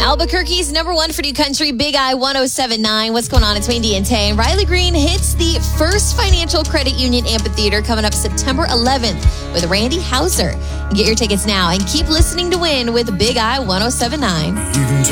Albuquerque's number one for new country, Big I 107.9. What's going on? It's Mandy and Tay. Riley Green hits the First Financial Credit Union Amphitheater coming up September 11th with Randy Hauser. Get your tickets now and keep listening to win with Big I 107.9.